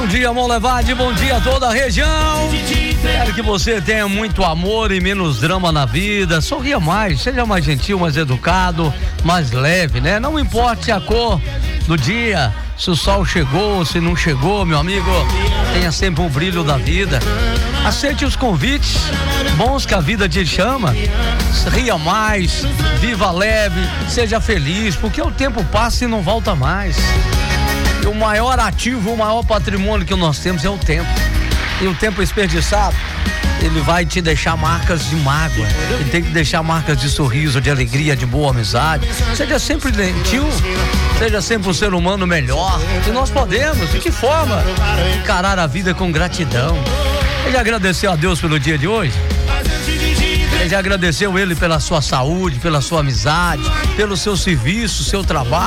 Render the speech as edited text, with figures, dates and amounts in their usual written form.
dia, Monlevade, bom dia a toda a região. Quero que você tenha muito amor e menos drama na vida. Sorria mais, seja mais gentil, mais educado, mais leve, né? Não importe a cor do dia, se o sol chegou, se não chegou, meu amigo, tenha sempre o brilho da vida. Aceite os convites bons que a vida te chama. Ria mais, viva leve, seja feliz, porque o tempo passa e não volta mais. E o maior ativo, o maior patrimônio que nós temos é o tempo. E o tempo desperdiçado, ele vai te deixar marcas de mágoa. Ele tem que deixar marcas de sorriso, de alegria, de boa amizade. Seja sempre gentil, seja sempre um ser humano melhor. E nós podemos, de que forma? Encarar a vida com gratidão. Você já agradeceu a Deus pelo dia de hoje? Você já agradeceu Ele pela sua saúde, pela sua amizade, pelo seu serviço, seu trabalho?